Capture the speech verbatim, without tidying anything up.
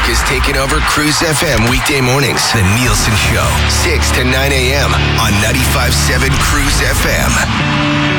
is taking over Cruise F M weekday mornings. The Nielsen Show, six to nine a.m. on ninety-five point seven Cruise F M.